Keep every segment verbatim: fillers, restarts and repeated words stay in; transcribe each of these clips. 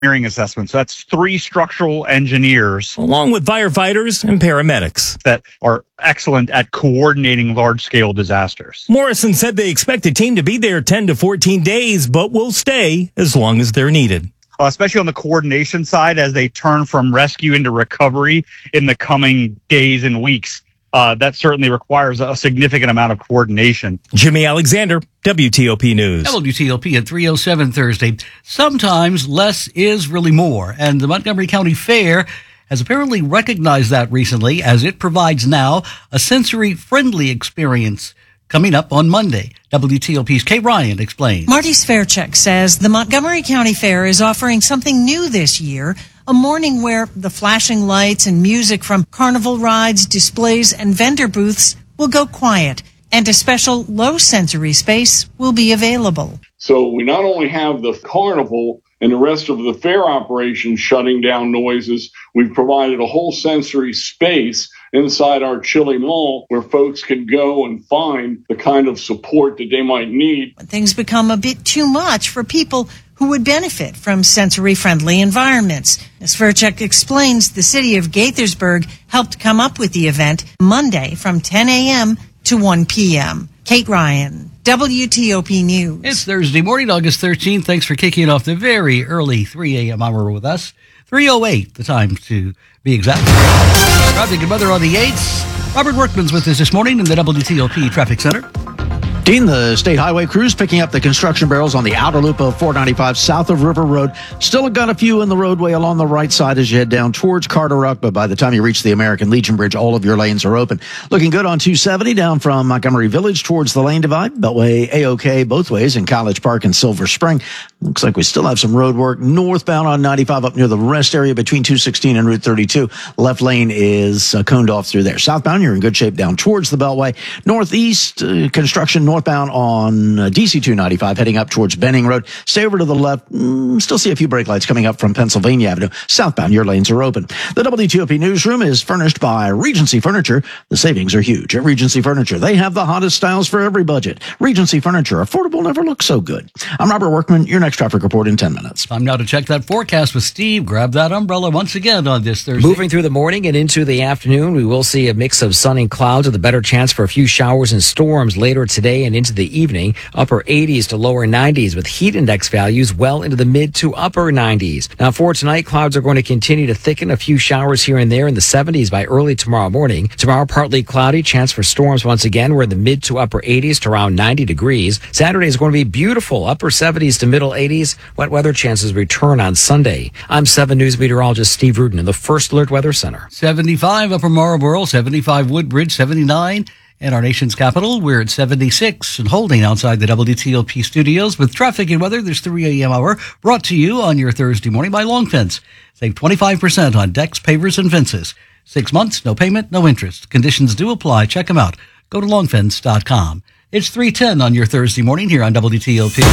engineering assessment. So that's three structural engineers, along with firefighters and paramedics, that are excellent at coordinating large-scale disasters. Morrison said they expect the team to be there ten to fourteen days, but will stay as long as they're needed. Uh, especially on the coordination side, as they turn from rescue into recovery in the coming days and weeks. Uh, that certainly requires a significant amount of coordination. Jimmy Alexander, W T O P News. W T O P at three oh seven Thursday. Sometimes less is really more, and the Montgomery County Fair has apparently recognized that recently, as it provides now a sensory-friendly experience. Coming up on Monday, W T O P's Kate Ryan explains. Marty Sverchek says the Montgomery County Fair is offering something new this year, a morning where the flashing lights and music from carnival rides, displays, and vendor booths will go quiet, and a special low-sensory space will be available. So we not only have the carnival and the rest of the fair operation shutting down noises, we've provided a whole sensory space inside our Chili Mall where folks can go and find the kind of support that they might need. When things become a bit too much for people who would benefit from sensory-friendly environments. As Sverchek explains, the city of Gaithersburg helped come up with the event Monday from ten a.m. to one p.m. Kate Ryan, W T O P News. It's Thursday morning, August thirteenth. Thanks for kicking off the very early three a.m. hour with us. three oh eight, the time to be exact. Traffic and weather on the eights. Robert Workman's with us this morning in the W T O P Traffic Center. Dean, the state highway crews picking up the construction barrels on the outer loop of four ninety-five south of River Road. Still got a few in the roadway along the right side as you head down towards Carter-Ruck, but by the time you reach the American Legion Bridge, all of your lanes are open. Looking good on two seventy down from Montgomery Village towards the Lane Divide. Beltway A-OK both ways in College Park and Silver Spring. Looks like we still have some road work northbound on ninety-five up near the rest area between two sixteen and Route thirty-two. Left lane is uh, coned off through there. Southbound, you're in good shape down towards the Beltway. Northeast, uh, construction northbound on uh, D C two ninety-five heading up towards Benning Road. Stay over to the left. Mm, still see a few brake lights coming up from Pennsylvania Avenue. Southbound, your lanes are open. The W T O P newsroom is furnished by Regency Furniture. The savings are huge at Regency Furniture. They have the hottest styles for every budget. Regency Furniture, affordable never looks so good. I'm Robert Workman, your next traffic report in ten minutes. Time now to check that forecast with Steve. Grab that umbrella once again on this Thursday. Moving through the morning and into the afternoon, we will see a mix of sun and clouds with a better chance for a few showers and storms later today and into the evening. Upper eighties to lower nineties with heat index values well into the mid to upper nineties. Now for tonight, clouds are going to continue to thicken. A few showers here and there in the seventies by early tomorrow morning. Tomorrow, partly cloudy, chance for storms once again. We're in the mid to upper eighties to around ninety degrees. Saturday is going to be beautiful, upper seventies to middle eighties. Wet weather chances return on Sunday. I'm seven News meteorologist Steve Rudin in the First Alert Weather Center. seventy-five Upper Marlboro, seventy-five Woodbridge, seventy-nine. In our nation's capital, we're at seventy-six and holding outside the W T O P studios with traffic and weather. This three a.m. hour brought to you on your Thursday morning by Long Fence. Save twenty-five percent on decks, pavers, and fences. Six months, no payment, no interest. Conditions do apply. Check them out. Go to long fence dot com. It's three ten on your Thursday morning here on W T O P.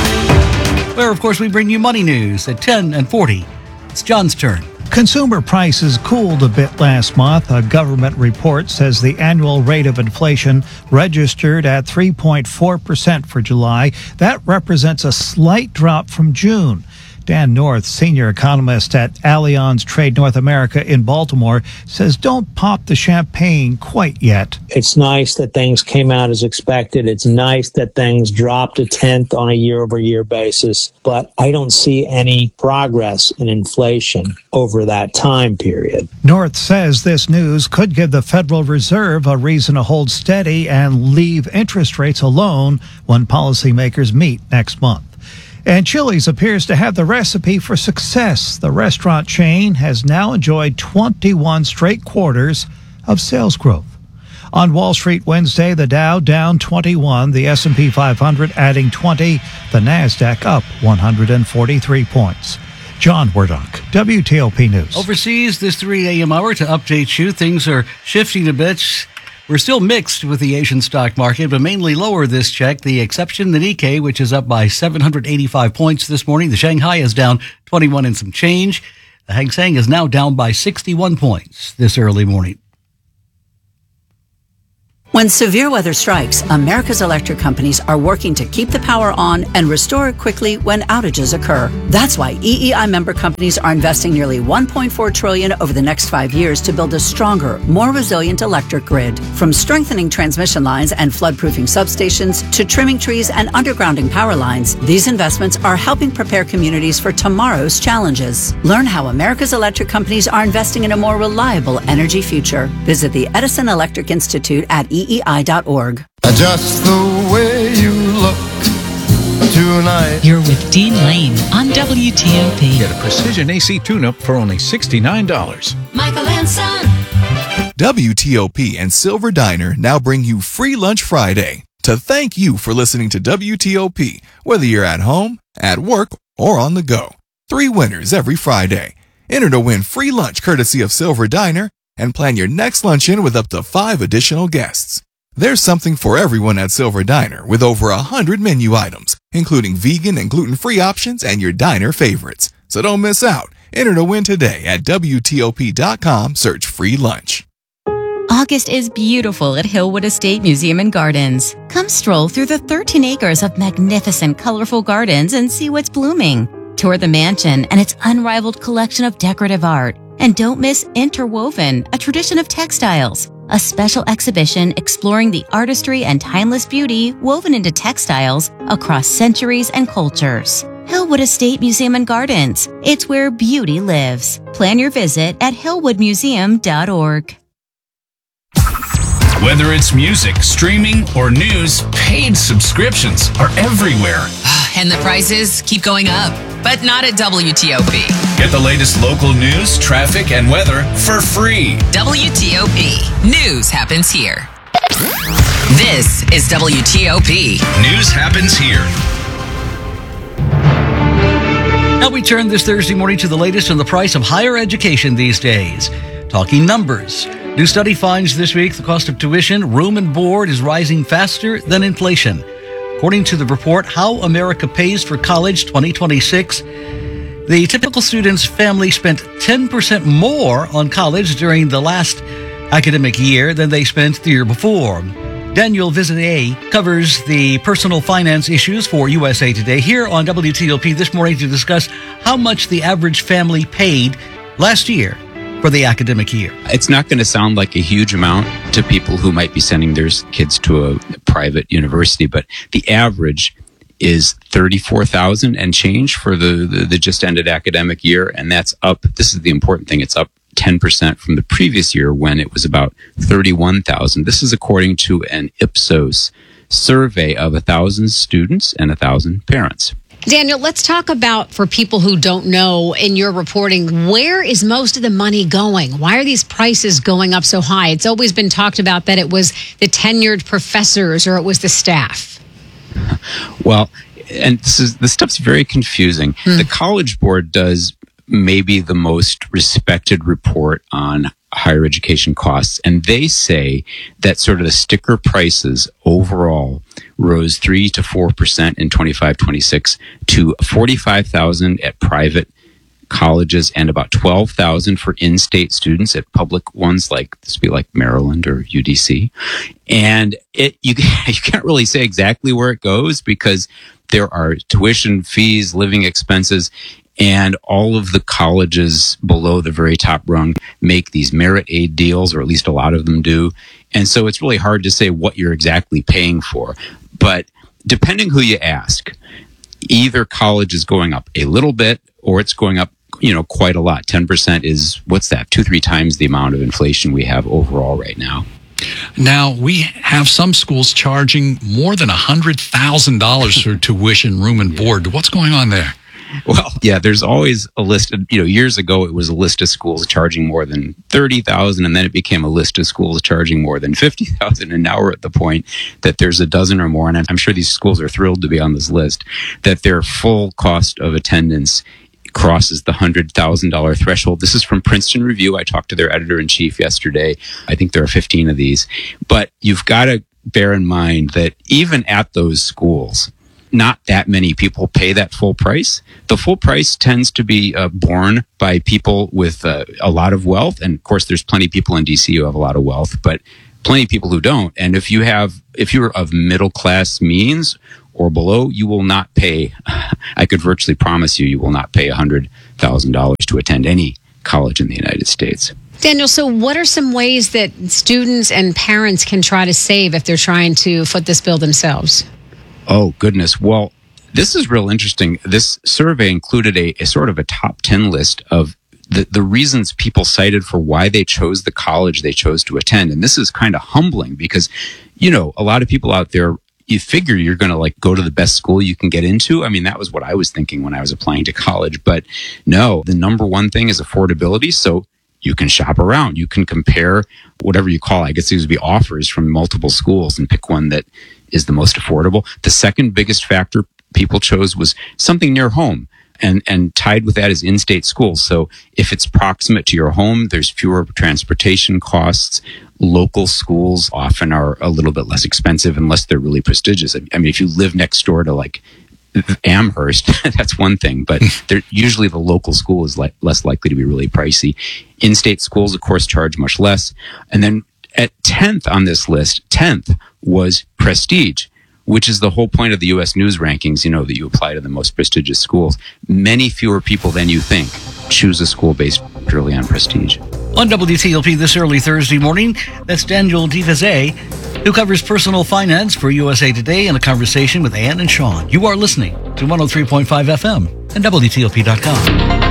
Where, of course, we bring you money news at ten and forty. It's John's turn. Consumer prices cooled a bit last month. A government report says the annual rate of inflation registered at three point four percent for July. That represents a slight drop from June. Dan North, senior economist at Allianz Trade North America in Baltimore, says don't pop the champagne quite yet. It's nice that things came out as expected. It's nice that things dropped a tenth on a year-over-year basis, but I don't see any progress in inflation over that time period. North says this news could give the Federal Reserve a reason to hold steady and leave interest rates alone when policymakers meet next month. And Chili's appears to have the recipe for success. The restaurant chain has now enjoyed twenty-one straight quarters of sales growth. On Wall Street Wednesday, the Dow down twenty-one, the S and P five hundred adding twenty, the NASDAQ up one hundred forty-three points. John Wardock, W T O P News. Overseas, this three a.m. hour to update you. Things are shifting a bit. We're still mixed with the Asian stock market, but mainly lower this check. The exception, the Nikkei, which is up by seven hundred eighty-five points this morning. The Shanghai is down twenty-one and some change. The Hang Seng is now down by sixty-one points this early morning. When severe weather strikes, America's electric companies are working to keep the power on and restore it quickly when outages occur. That's why E E I member companies are investing nearly one point four trillion dollars over the next five years to build a stronger, more resilient electric grid. From strengthening transmission lines and flood-proofing substations to trimming trees and undergrounding power lines, these investments are helping prepare communities for tomorrow's challenges. Learn how America's electric companies are investing in a more reliable energy future. Visit the Edison Electric Institute at E E I dot org. Just the way you look tonight. You're with Dean Lane on W T O P. Get a Precision A C tune-up for only sixty-nine dollars. Michael and Son. W T O P and Silver Diner now bring you Free Lunch Friday to thank you for listening to W T O P, whether you're at home, at work, or on the go. Three winners every Friday. Enter to win free lunch courtesy of Silver Diner and plan your next luncheon with up to five additional guests. There's something for everyone at Silver Diner with over a hundred menu items, including vegan and gluten-free options and your diner favorites. So don't miss out. Enter to win today at W T O P dot com. Search free lunch. August is beautiful at Hillwood Estate Museum and Gardens. Come stroll through the thirteen acres of magnificent, colorful gardens and see what's blooming. Tour the mansion and its unrivaled collection of decorative art. And don't miss Interwoven, a tradition of textiles, a special exhibition exploring the artistry and timeless beauty woven into textiles across centuries and cultures. Hillwood Estate Museum and Gardens. It's where beauty lives. Plan your visit at hillwood museum dot org. Whether it's music, streaming, or news, paid subscriptions are everywhere. And the prices keep going up, but not at W T O P. Get the latest local news, traffic, and weather for free. W T O P. News happens here. This is W T O P. News happens here. Now we turn this Thursday morning to the latest on the price of higher education these days. Talking numbers. New study finds this week the cost of tuition, room and board is rising faster than inflation. According to the report, How America Pays for College twenty twenty-six, the typical student's family spent ten percent more on college during the last academic year than they spent the year before. Daniel Vizet covers the personal finance issues for U S A Today here on W T O P this morning to discuss how much the average family paid last year for the academic year. It's not going to sound like a huge amount to people who might be sending their kids to a private university, but the average is thirty-four thousand dollars and change for the, the, the just ended academic year. And that's up, this is the important thing, it's up ten percent from the previous year when it was about thirty-one thousand dollars. This is according to an Ipsos survey of one thousand students and one thousand parents. Daniel, let's talk about, for people who don't know in your reporting, where is most of the money going? Why are these prices going up so high? It's always been talked about that it was the tenured professors or it was the staff. Well, and this is this stuff's very confusing. Hmm. The College Board does maybe the most respected report on higher education costs, and they say that sort of the sticker prices overall rose three to four percent in twenty-five twenty-six to forty-five thousand at private colleges and about twelve thousand for in-state students at public ones like this be like Maryland or U D C. And it you you can't really say exactly where it goes because there are tuition fees, living expenses, and all of the colleges below the very top rung make these merit aid deals, or at least a lot of them do. And so it's really hard to say what you're exactly paying for. But depending who you ask, either college is going up a little bit or it's going up, you know, quite a lot. ten percent is, what's that, two, three times the amount of inflation we have overall right now. Now, we have some schools charging more than one hundred thousand dollars for tuition, room, and board. What's going on there? Well, yeah, there's always a list of, you know, years ago it was a list of schools charging more than thirty thousand, and then it became a list of schools charging more than fifty thousand, and now we're at the point that there's a dozen or more, and I'm sure these schools are thrilled to be on this list, that their full cost of attendance crosses the one hundred thousand dollars threshold. This is from Princeton Review. I talked to their editor-in-chief yesterday. I think there are fifteen of these. But you've got to bear in mind that even at those schools, not that many people pay that full price. The full price tends to be uh, borne by people with uh, a lot of wealth. And of course, there's plenty of people in D C who have a lot of wealth, but plenty of people who don't. And if you have, if you're of middle class means or below, you will not pay. I could virtually promise you, you will not pay one hundred thousand dollars to attend any college in the United States. Daniel, so what are some ways that students and parents can try to save if they're trying to foot this bill themselves? Oh, goodness. Well, this is real interesting. This survey included a, a sort of a top ten list of the, the reasons people cited for why they chose the college they chose to attend. And this is kind of humbling because, you know, a lot of people out there, you figure you're going to like go to the best school you can get into. I mean, that was what I was thinking when I was applying to college. But no, the number one thing is affordability. So you can shop around. You can compare whatever you call, I guess these would be offers from multiple schools and pick one that is the most affordable. The second biggest factor people chose was something near home. And, and tied with that is in-state schools. So if it's proximate to your home, there's fewer transportation costs. Local schools often are a little bit less expensive unless they're really prestigious. I mean, if you live next door to like Amherst, that's one thing, but they're, usually the local school is li- less likely to be really pricey. In-state schools, of course, charge much less. And then at tenth on this list, tenth was prestige, which is the whole point of the U S News rankings, you know, that you apply to the most prestigious schools. Many fewer people than you think choose a school based purely on prestige. On W T L P this early Thursday morning, that's Daniel DeVizet, who covers personal finance for U S A Today in a conversation with Ann and Sean. You are listening to one oh three point five F M and W T L P dot com.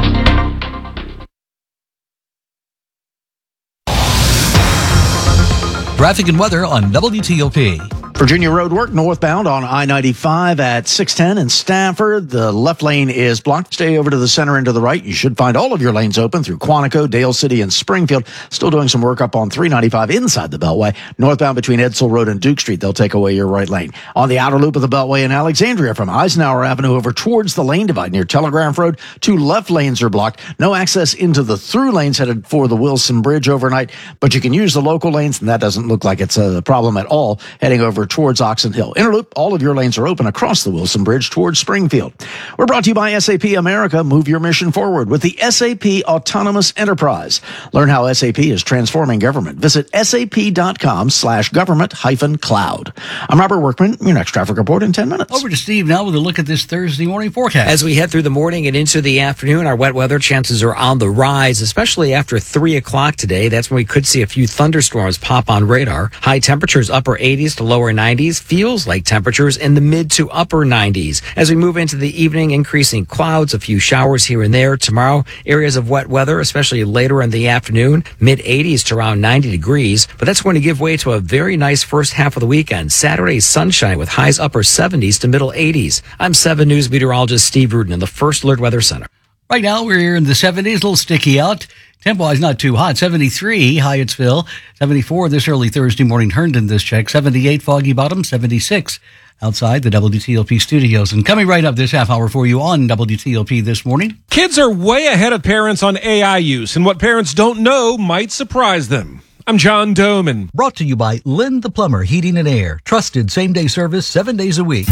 Traffic and weather on W T L P. Virginia Road work northbound on I ninety-five at six ten in Stafford. The left lane is blocked. Stay over to the center and to the right. You should find all of your lanes open through Quantico, Dale City, and Springfield. Still doing some work up on three ninety-five inside the Beltway. Northbound between Edsel Road and Duke Street, they'll take away your right lane. On the outer loop of the Beltway in Alexandria from Eisenhower Avenue over towards the lane divide near Telegraph Road, two left lanes are blocked. No access into the through lanes headed for the Wilson Bridge overnight, but you can use the local lanes, and that doesn't look like it's a problem at all heading over towards Oxon Hill. Interloop, all of your lanes are open across the Wilson Bridge towards Springfield. We're brought to you by S A P America. Move your mission forward with the S A P Autonomous Enterprise. Learn how S A P is transforming government. Visit sap.com slash government hyphen cloud. I'm Robert Workman. Your next traffic report in ten minutes. Over to Steve now with a look at this Thursday morning forecast. As we head through the morning and into the afternoon, our wet weather chances are on the rise, especially after three o'clock today. That's when we could see a few thunderstorms pop on radar. High temperatures upper eighties to lower nineties. Feels like temperatures in the mid to upper nineties. As we move into the evening, increasing clouds, a few showers here and there. Tomorrow, areas of wet weather, especially later in the afternoon, mid eighties to around ninety degrees. But that's going to give way to a very nice first half of the weekend. Saturday, sunshine with highs upper seventies to middle eighties. I'm seven News meteorologist Steve Rudin in the First Alert Weather Center. Right now, we're here in the seventies, a little sticky out. Tempo-wise, not too hot. seventy-three, Hyattsville. seventy-four this early Thursday morning, Herndon this check. seventy-eight, Foggy Bottom. seventy-six outside the W T L P studios. And coming right up this half hour for you on W T L P this morning. Kids are way ahead of parents on A I use, and what parents don't know might surprise them. I'm John Doman. Brought to you by Lynn the Plumber Heating and Air. Trusted same-day service seven days a week.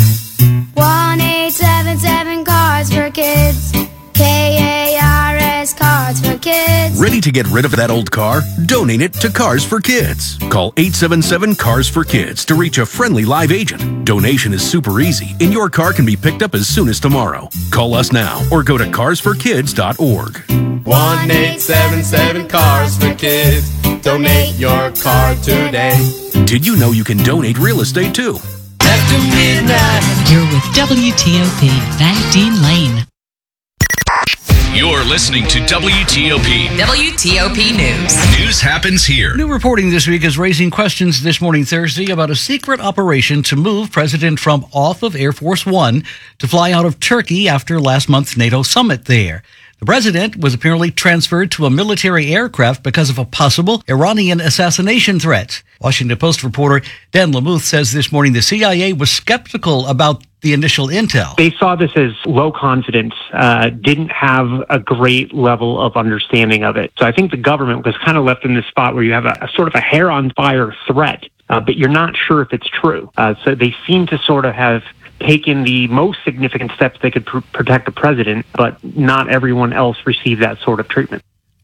one eight seven seven Cars for Kids. K A R S Cars for Kids. Ready to get rid of that old car? Donate it to Cars for Kids. Call eight seven seven Cars for Kids to reach a friendly live agent. Donation is super easy, and your car can be picked up as soon as tomorrow. Call us now or go to cars for kids dot org. one eight seven seven Cars for Kids. Donate your car today. Did you know you can donate real estate too? After midnight. You're with W T O P, Van Dean Lane. You're listening to W T O P. W T O P News. News happens here. New reporting this week is raising questions this morning, Thursday, about a secret operation to move President Trump off of Air Force One to fly out of Turkey after last month's NATO summit there. The president was apparently transferred to a military aircraft because of a possible Iranian assassination threat. Washington Post reporter Dan Lamuth says this morning the C I A was skeptical about the initial intel. They saw this as low confidence, uh, didn't have a great level of understanding of it. So I think the government was kind of left in this spot where you have a, a sort of a hair on fire threat, uh, but you're not sure if it's true. Uh, so they seem to sort of have taken the most significant steps they could pr- protect the president, but not everyone else received that sort of treatment.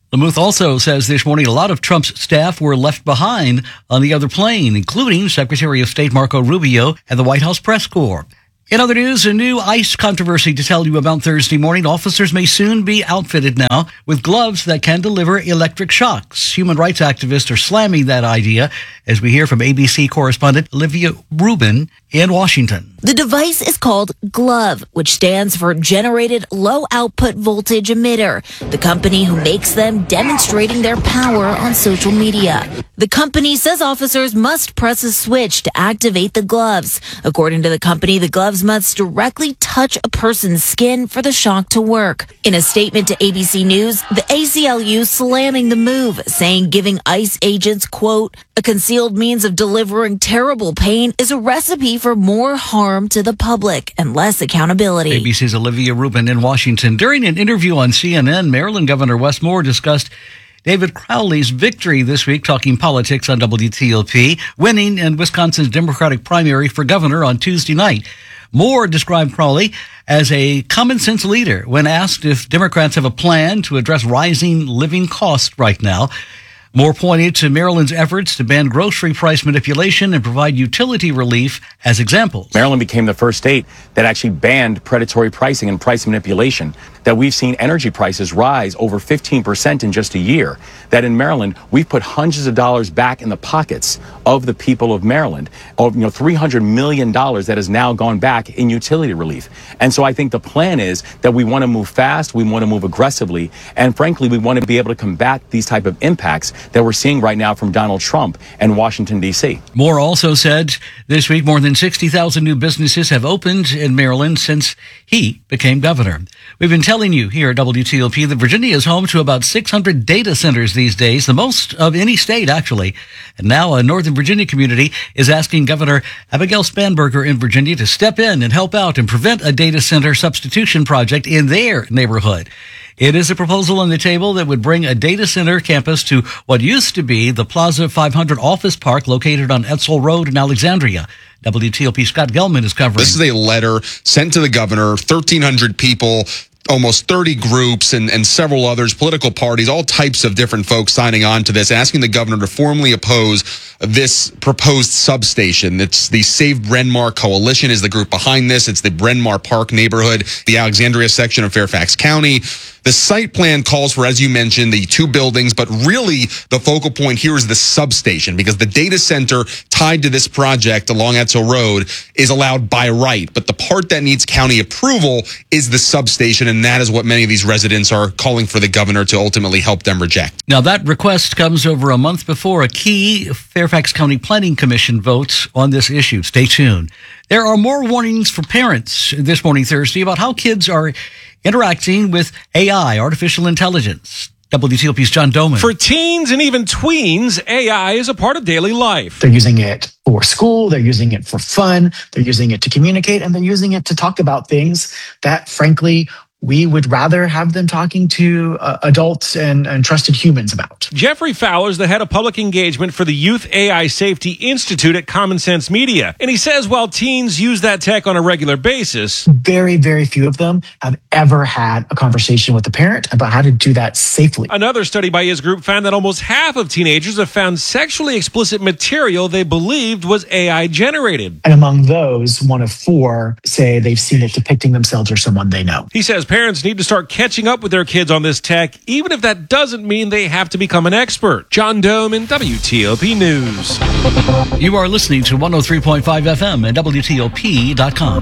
Lamouth also says this morning a lot of Trump's staff were left behind on the other plane, including Secretary of State Marco Rubio and the White House press corps. In other news, a new ICE controversy to tell you about Thursday morning. Officers may soon be outfitted now with gloves that can deliver electric shocks. Human rights activists are slamming that idea, as we hear from A B C correspondent Olivia Rubin in Washington. The device is called GLOVE, which stands for Generated Low Output Voltage Emitter, the company who makes them demonstrating their power on social media. The company says officers must press a switch to activate the gloves. According to the company, the gloves must directly touch a person's skin for the shock to work. In a statement to A B C News, the A C L U slamming the move, saying giving ICE agents, quote, a concealed means of delivering terrible pain is a recipe for more harm to the public and less accountability. A B C's Olivia Rubin in Washington. During an interview on C N N, Maryland Governor Wes Moore discussed David Crowley's victory this week, talking politics on W T O P, winning in Wisconsin's Democratic primary for governor on Tuesday night. Moore described Crowley as a common-sense leader when asked if Democrats have a plan to address rising living costs right now. Moore pointed to Maryland's efforts to ban grocery price manipulation and provide utility relief as examples. Maryland became the first state that actually banned predatory pricing and price manipulation, that we've seen energy prices rise over fifteen percent in just a year, that in Maryland, we've put hundreds of dollars back in the pockets of the people of Maryland, of, you know, three hundred million dollars that has now gone back in utility relief. And so I think the plan is that we want to move fast, we want to move aggressively, and frankly, we want to be able to combat these type of impacts that we're seeing right now from Donald Trump and Washington, D C. Moore also said this week more than sixty thousand new businesses have opened in Maryland since he became governor. We've been telling you here at W T O P that Virginia is home to about six hundred data centers these days, the most of any state, actually. And now a Northern Virginia community is asking Governor Abigail Spanberger in Virginia to step in and help out and prevent a data center substitution project in their neighborhood. It is a proposal on the table that would bring a data center campus to what used to be the Plaza five hundred office park located on Etzel Road in Alexandria. W T O P Scott Gelman is covering. This is a letter sent to the governor, thirteen hundred people, almost thirty groups and, and several others, political parties, all types of different folks signing on to this, asking the governor to formally oppose this proposed substation. It's the Save Bryn Mawr Coalition is the group behind this. It's the Bryn Mawr Park neighborhood, the Alexandria section of Fairfax County. The site plan calls for, as you mentioned, the two buildings, but really the focal point here is the substation, because the data center tied to this project along Etzel Road is allowed by right. But the part that needs county approval is the substation, and that is what many of these residents are calling for the governor to ultimately help them reject. Now, that request comes over a month before a key Fairfax County Planning Commission votes on this issue. Stay tuned. There are more warnings for parents this morning, Thursday, about how kids are interacting with A I, artificial intelligence. W T O P's John Doman. For teens and even tweens, A I is a part of daily life. They're using it for school, they're using it for fun, they're using it to communicate, and they're using it to talk about things that, frankly, we would rather have them talking to uh, adults and, and trusted humans about. Jeffrey Fowler is the head of public engagement for the Youth A I Safety Institute at Common Sense Media. And he says while teens use that tech on a regular basis, very, very few of them have ever had a conversation with a parent about how to do that safely. Another study by his group found that almost half of teenagers have found sexually explicit material they believed was A I generated. And among those, one of four say they've seen it depicting themselves or someone they know. He says parents need to start catching up with their kids on this tech, even if that doesn't mean they have to become an expert. John Doman, W T O P News. You are listening to one oh three point five F M and W T O P dot com.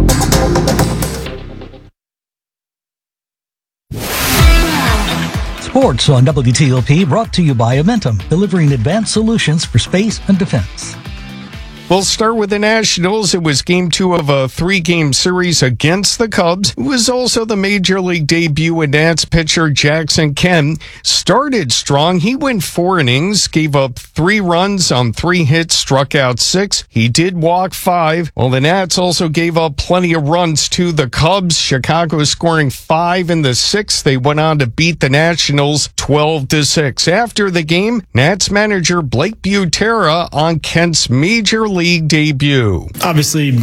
Sports on W T O P brought to you by Amentum, delivering advanced solutions for space and defense. We'll start with the Nationals. It was game two of a three-game series against the Cubs. It was also the Major League debut of Nats pitcher Jackson Kemp. Started strong. He went four innings, gave up three runs on three hits, struck out six. He did walk five. Well, the Nats also gave up plenty of runs to the Cubs. Chicago scoring five in the sixth. They went on to beat the Nationals twelve to six. After the game, Nats manager Blake Butera on Kemp's Major League debut. Obviously,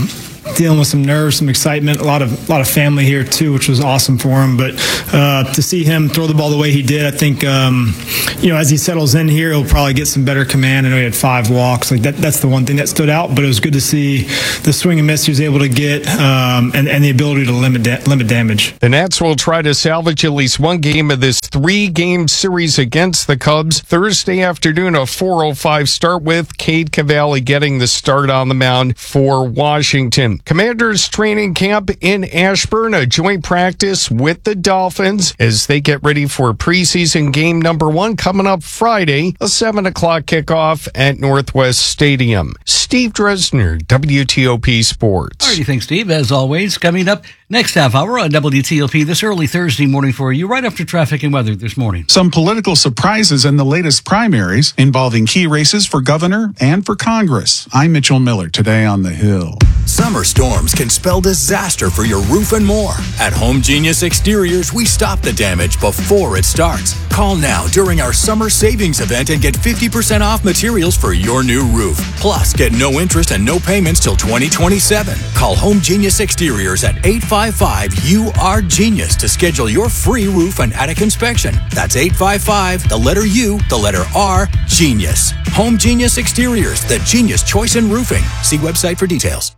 dealing with some nerves, some excitement, a lot of a lot of family here too, which was awesome for him. But uh, to see him throw the ball the way he did, I think um, you know, as he settles in here, he'll probably get some better command. I know he had five walks. Like that, that's the one thing that stood out. But it was good to see the swing and miss he was able to get, um, and and the ability to limit da- limit damage. The Nats will try to salvage at least one game of this three-game series against the Cubs Thursday afternoon. A four oh five start with Cade Cavalli getting the start on the mound for Washington. Commanders training camp in Ashburn, a joint practice with the Dolphins as they get ready for preseason game number one coming up Friday, a seven o'clock kickoff at Northwest Stadium. Steve Dresner, W T O P Sports. All righty, thanks, Steve. As always, coming up next half hour on W T O P this early Thursday morning for you, right after traffic and weather this morning. Some political surprises in the latest primaries involving key races for governor and for Congress. I'm Mitchell Miller, today on The Hill. Summer storms can spell disaster for your roof and more. At Home Genius Exteriors, we stop the damage before it starts. Call now during our summer savings event and get fifty percent off materials for your new roof. Plus, get no interest and no payments till twenty twenty-seven. Call Home Genius Exteriors at eight five five U R Genius to schedule your free roof and attic inspection. That's eight five five, the letter U, the letter R, Genius. Home Genius Exteriors, the genius choice in roofing. See website for details.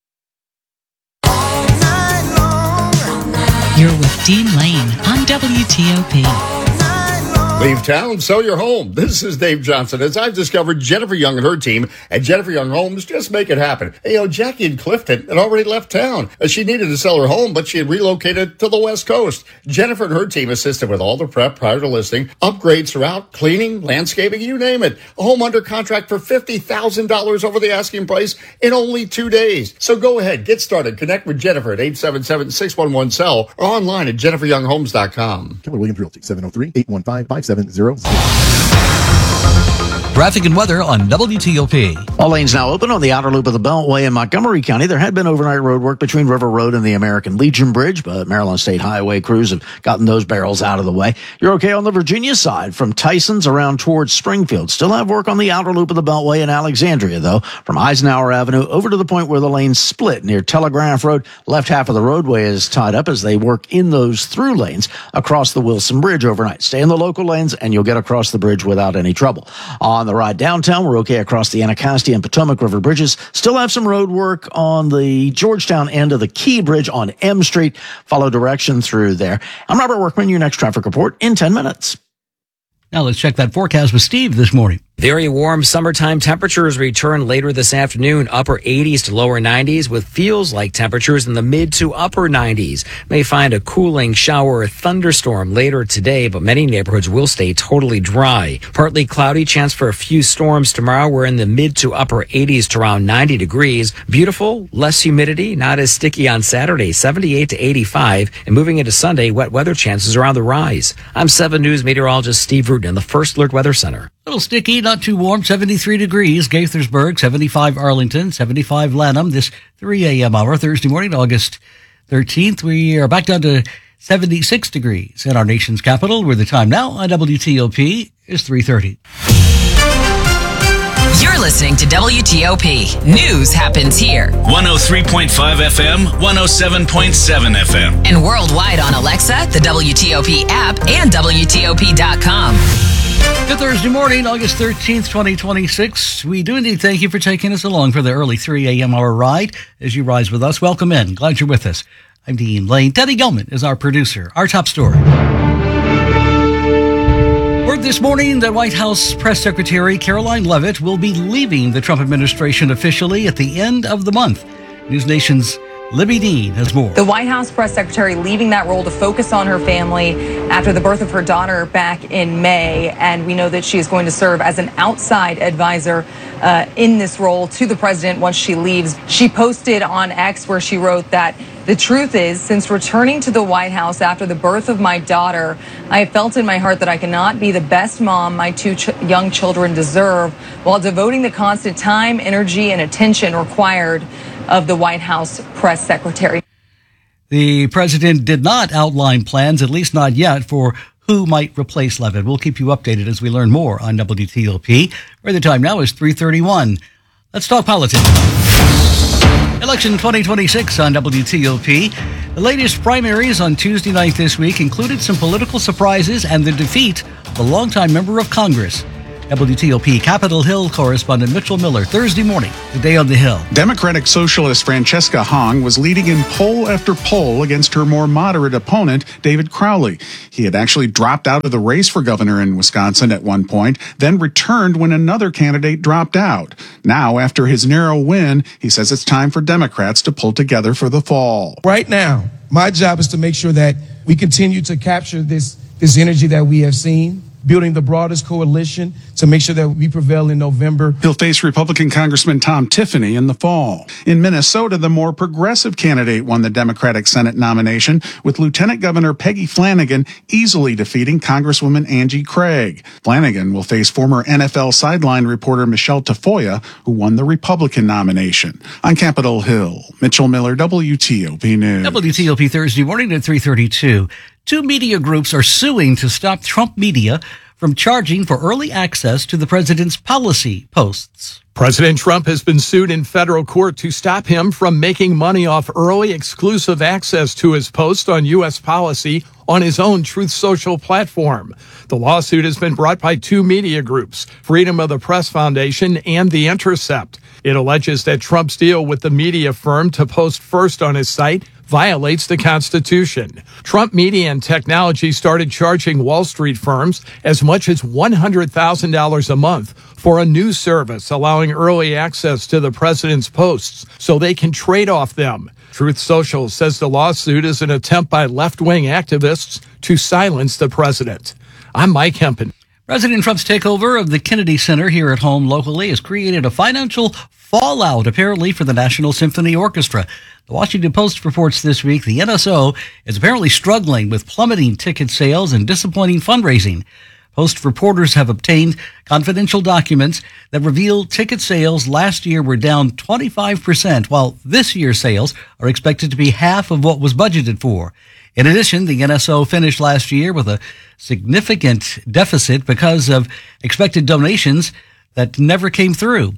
You're with Dean Lane on W T O P. Leave town, sell your home. This is Dave Johnson. As I've discovered, Jennifer Young and her team at Jennifer Young Homes just make it happen. Hey, you know, Jackie in Clifton had already left town. She needed to sell her home, but she had relocated to the West Coast. Jennifer and her team assisted with all the prep prior to listing, upgrades throughout, cleaning, landscaping, you name it. A home under contract for fifty thousand dollars over the asking price in only two days. So go ahead, get started. Connect with Jennifer at eight seven seven, six one one, S E L L or online at jennifer young homes dot com. Keller Williams Realty, seven oh three, eight one five, five seven zero zero. Traffic and weather on W T O P. All lanes now open on the outer loop of the Beltway in Montgomery County. There had been overnight road work between River Road and the American Legion Bridge, but Maryland State Highway crews have gotten those barrels out of the way. You're okay on the Virginia side from Tyson's around towards Springfield. Still have work on the outer loop of the Beltway in Alexandria, though, from Eisenhower Avenue over to the point where the lanes split near Telegraph Road. Left half of the roadway is tied up as they work in those through lanes across the Wilson Bridge overnight. Stay in the local lanes and you'll get across the bridge without any trouble. On the ride downtown, we're okay across the Anacostia and Potomac River bridges. Still have some road work on the Georgetown end of the Key Bridge on M Street. Follow direction through there. I'm Robert Workman, your next traffic report in ten minutes. Now let's check that forecast with Steve this morning. Very warm summertime temperatures return later this afternoon, upper eighties to lower nineties, with feels like temperatures in the mid to upper nineties. May find a cooling shower or thunderstorm later today, but many neighborhoods will stay totally dry. Partly cloudy, chance for a few storms tomorrow. We're in the mid to upper eighties to around ninety degrees. Beautiful, less humidity, not as sticky on Saturday, seventy-eight to eighty-five. And moving into Sunday, wet weather chances are on the rise. I'm seven News meteorologist Steve Rudin in the First Alert Weather Center. A little sticky, not too warm, seventy-three degrees, Gaithersburg, seventy-five Arlington, seventy-five Lanham, this three a.m. hour, Thursday morning, August thirteenth. We are back down to seventy-six degrees in our nation's capital, where the time now on W T O P is three thirty. You're listening to W T O P. News happens here. one oh three point five F M, one oh seven point seven F M. And worldwide on Alexa, the W T O P app, and W T O P dot com. Good Thursday morning, August thirteenth, twenty twenty-six. We do indeed thank you for taking us along for the early three a.m. hour ride as you rise with us. Welcome in. Glad you're with us. I'm Dean Lane. Teddy Gelman is our producer. Our top story. Word this morning that White House Press Secretary Caroline Leavitt will be leaving the Trump administration officially at the end of the month. News Nation's Libby Dean has more. The White House press secretary leaving that role to focus on her family after the birth of her daughter back in May. And we know that she is going to serve as an outside advisor uh, in this role to the president once she leaves. She posted on X where she wrote that the truth is, since returning to the White House after the birth of my daughter, I have felt in my heart that I cannot be the best mom my two ch- young children deserve while devoting the constant time, energy, and attention required of the White House press secretary. The president did not outline plans, at least not yet, for who might replace Leavitt. We'll keep you updated as we learn more on W T O P, where the time now is three thirty-one. Let's talk politics. Election twenty twenty-six on W T O P. The latest primaries on Tuesday night this week included some political surprises and the defeat of a longtime member of Congress. W T O P Capitol Hill correspondent Mitchell Miller, Thursday morning, the day on the Hill. Democratic Socialist Francesca Hong was leading in poll after poll against her more moderate opponent, David Crowley. He had actually dropped out of the race for governor in Wisconsin at one point, then returned when another candidate dropped out. Now, after his narrow win, he says it's time for Democrats to pull together for the fall. Right now, my job is to make sure that we continue to capture this, this energy that we have seen, building the broadest coalition to make sure that we prevail in November. He'll face Republican Congressman Tom Tiffany in the fall. In Minnesota, the more progressive candidate won the Democratic Senate nomination, with Lieutenant Governor Peggy Flanagan easily defeating Congresswoman Angie Craig. Flanagan will face former N F L sideline reporter Michelle Tafoya, who won the Republican nomination. On Capitol Hill, Mitchell Miller, W T O P News. W T O P Thursday morning at three thirty-two. Two media groups are suing to stop Trump Media from charging for early access to the president's policy posts. President Trump has been sued in federal court to stop him from making money off early exclusive access to his post on U S policy on his own Truth Social platform. The lawsuit has been brought by two media groups, Freedom of the Press Foundation and The Intercept. It alleges that Trump's deal with the media firm to post first on his site violates the Constitution. Trump Media and Technology started charging Wall Street firms as much as one hundred thousand dollars a month for a news service allowing early access to the president's posts so they can trade off them. Truth Social says the lawsuit is an attempt by left-wing activists to silence the president. I'm Mike Hempen. President Trump's takeover of the Kennedy Center here at home locally has created a financial fallout, apparently, for the National Symphony Orchestra. The Washington Post reports this week the N S O is apparently struggling with plummeting ticket sales and disappointing fundraising. Post reporters have obtained confidential documents that reveal ticket sales last year were down twenty-five percent, while this year's sales are expected to be half of what was budgeted for. In addition, the N S O finished last year with a significant deficit because of expected donations that never came through.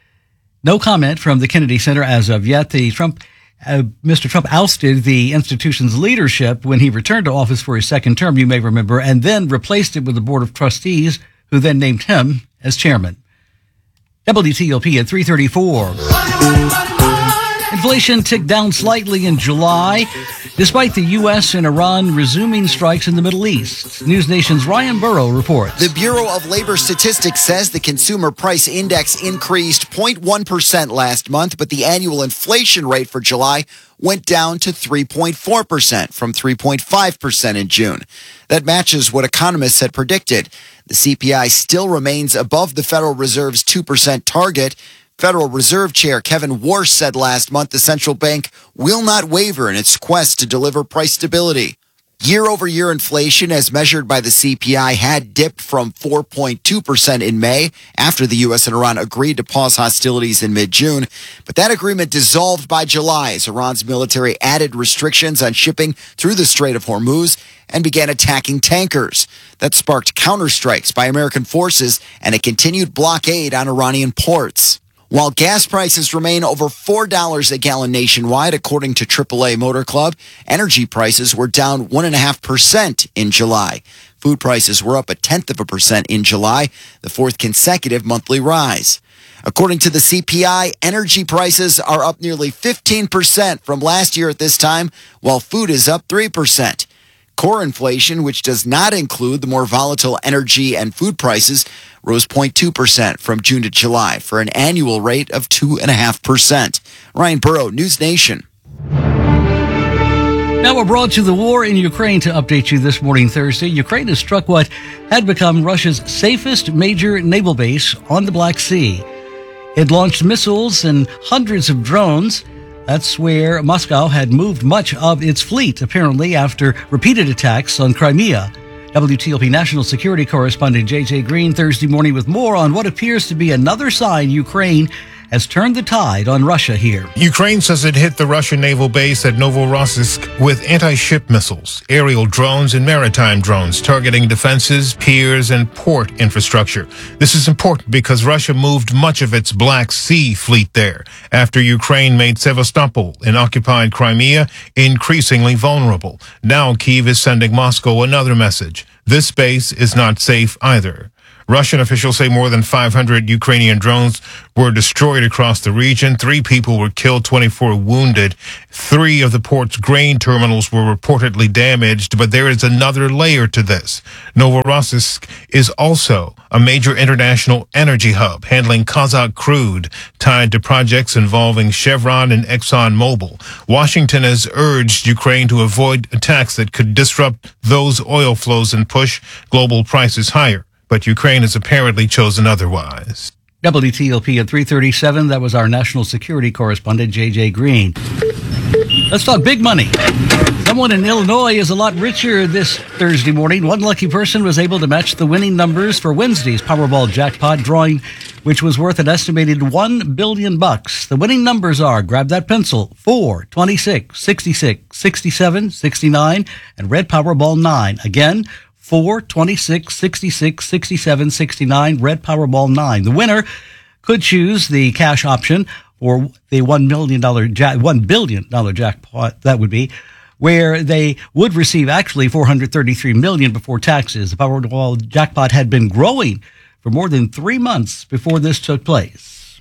No comment from the Kennedy Center as of yet. The Trump, uh, Mister Trump ousted the institution's leadership when he returned to office for his second term, you may remember, and then replaced it with the Board of Trustees, who then named him as chairman. W T O P at three thirty-four. Inflation ticked down slightly in July, despite the U S and Iran resuming strikes in the Middle East. News Nation's Ryan Burrow reports. The Bureau of Labor Statistics says the Consumer Price Index increased zero point one percent last month, but the annual inflation rate for July went down to three point four percent from three point five percent in June. That matches what economists had predicted. The C P I still remains above the Federal Reserve's two percent target. Federal Reserve Chair Kevin Warsh said last month the central bank will not waver in its quest to deliver price stability. Year-over-year inflation, as measured by the C P I, had dipped from four point two percent in May after the U S and Iran agreed to pause hostilities in mid-June. But that agreement dissolved by July as Iran's military added restrictions on shipping through the Strait of Hormuz and began attacking tankers. That sparked counterstrikes by American forces and a continued blockade on Iranian ports. While gas prices remain over four dollars a gallon nationwide, according to triple A Motor Club, energy prices were down one point five percent in July. Food prices were up a tenth of a percent in July, the fourth consecutive monthly rise. According to the C P I, energy prices are up nearly fifteen percent from last year at this time, while food is up three percent. Core inflation, which does not include the more volatile energy and food prices, rose zero point two percent from June to July for an annual rate of two point five percent. Ryan Burrow, News Nation. Now we're brought to the war in Ukraine to update you this morning, Thursday. Ukraine has struck what had become Russia's safest major naval base on the Black Sea. It launched missiles and hundreds of drones. That's where Moscow had moved much of its fleet, apparently, after repeated attacks on Crimea. W T O P national security correspondent J J Green Thursday morning with more on what appears to be another sign Ukraine has turned the tide on Russia here. Ukraine says it hit the Russian naval base at Novorossiysk with anti-ship missiles, aerial drones, and maritime drones targeting defenses, piers, and port infrastructure. This is important because Russia moved much of its Black Sea fleet there after Ukraine made Sevastopol, in occupied Crimea, increasingly vulnerable. Now Kyiv is sending Moscow another message. This base is not safe either. Russian officials say more than five hundred Ukrainian drones were destroyed across the region. Three people were killed, twenty-four wounded. Three of the port's grain terminals were reportedly damaged, but there is another layer to this. Novorossiysk is also a major international energy hub, handling Kazakh crude tied to projects involving Chevron and ExxonMobil. Washington has urged Ukraine to avoid attacks that could disrupt those oil flows and push global prices higher. But Ukraine has apparently chosen otherwise. W T L P at three thirty-seven. That was our national security correspondent, J J Green. Let's talk big money. Someone in Illinois is a lot richer this Thursday morning. One lucky person was able to match the winning numbers for Wednesday's Powerball jackpot drawing, which was worth an estimated one billion bucks. The winning numbers are, grab that pencil, four, twenty-six, sixty-six, sixty-seven, sixty-nine, and red Powerball nine. Again, four, twenty-six, sixty-six, sixty-seven, sixty-nine, red Powerball nine. The winner could choose the cash option or the one million dollars, jack, one billion dollars jackpot, that would be, where they would receive actually four hundred thirty-three million dollars before taxes. The Powerball jackpot had been growing for more than three months before this took place.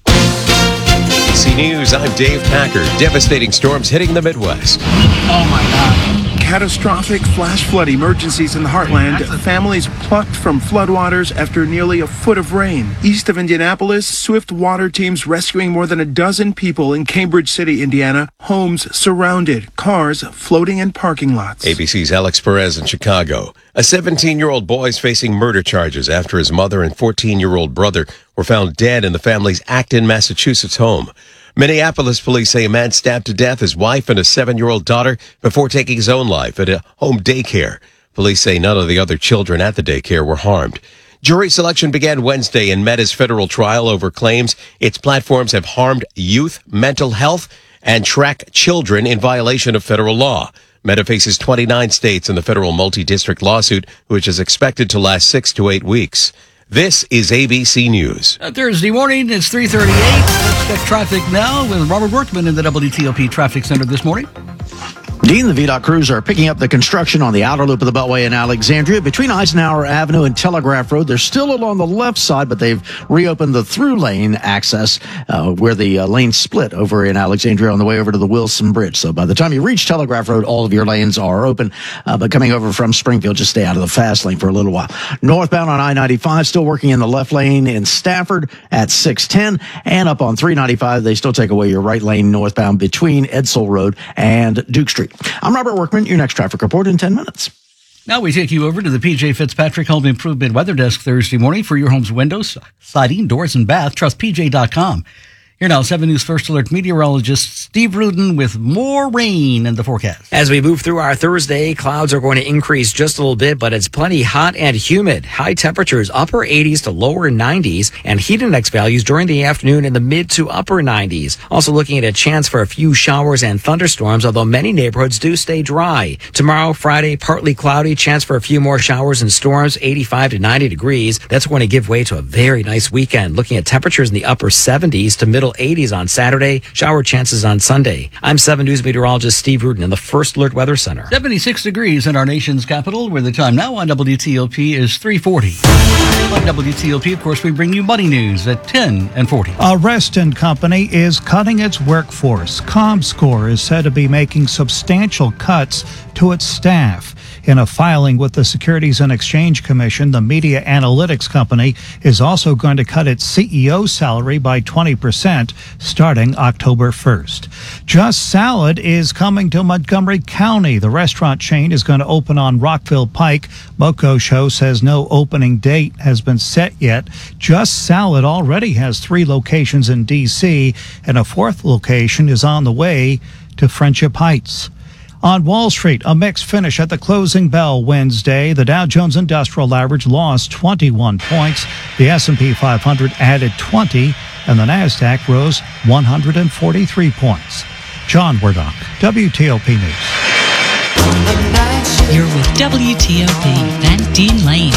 A B C News, I'm Dave Packer. Devastating storms hitting the Midwest. Oh my God. Catastrophic flash flood emergencies in the heartland. Families plucked from floodwaters after nearly a foot of rain. East of Indianapolis, swift water teams rescuing more than a dozen people in Cambridge City, Indiana. Homes surrounded, cars floating in parking lots. A B C's Alex Perez in Chicago. A seventeen-year-old boy is facing murder charges after his mother and fourteen-year-old brother were found dead in the family's Acton, Massachusetts home. Minneapolis police say a man stabbed to death his wife and a seven-year-old daughter before taking his own life at a home daycare. Police say none of the other children at the daycare were harmed. Jury selection began Wednesday in Meta's federal trial over claims its platforms have harmed youth, mental health, and track children in violation of federal law. Meta faces twenty-nine states in the federal multi-district lawsuit, which is expected to last six to eight weeks. This is A B C News. Uh, Thursday morning, it's three thirty-eight. Let's check traffic now with Robert Workman in the W T O P Traffic Center this morning. Dean, the V DOT crews are picking up the construction on the outer loop of the Beltway in Alexandria. Between Eisenhower Avenue and Telegraph Road, they're still along the left side, but they've reopened the through lane access uh, where the uh, lanes split over in Alexandria on the way over to the Wilson Bridge. So by the time you reach Telegraph Road, all of your lanes are open. Uh, but coming over from Springfield, just stay out of the fast lane for a little while. Northbound on I ninety-five, still working in the left lane in Stafford at six ten. And up on three ninety-five, they still take away your right lane northbound between Edsel Road and Duke Street. I'm Robert Workman, your next traffic report in ten minutes. Now we take you over to the P J Fitzpatrick Home Improvement Weather Desk Thursday morning for your home's windows, siding, doors, and bath. Trust P J dot com. Here now, seven News First Alert meteorologist Steve Rudin with more rain in the forecast. As we move through our Thursday, clouds are going to increase just a little bit, but it's plenty hot and humid. High temperatures, upper eighties to lower nineties, and heat index values during the afternoon in the mid to upper nineties. Also looking at a chance for a few showers and thunderstorms, although many neighborhoods do stay dry. Tomorrow, Friday, partly cloudy, chance for a few more showers and storms, eighty-five to ninety degrees. That's going to give way to a very nice weekend. Looking at temperatures in the upper seventies to middle eighties on Saturday, shower chances on Sunday. I'm seven News meteorologist Steve Rudin in the First Alert Weather Center. seventy-six degrees in our nation's capital, where the time now on W T O P is three forty. On W T O P, of course, we bring you money news at ten and forty. A Reston company is cutting its workforce. ComScore is said to be making substantial cuts to its staff. In a filing with the Securities and Exchange Commission, the media analytics company is also going to cut its C E O salary by twenty percent starting October first. Just Salad is coming to Montgomery County. The restaurant chain is going to open on Rockville Pike. Moco Show says no opening date has been set yet. Just Salad already has three locations in D C, and a fourth location is on the way to Friendship Heights. On Wall Street, a mixed finish at the closing bell Wednesday. The Dow Jones Industrial Average lost twenty-one points. The S and P five hundred added twenty. and the NASDAQ rose one hundred forty-three points. John Wardock, W T O P News. You're with W T O P, Van Dean Lane.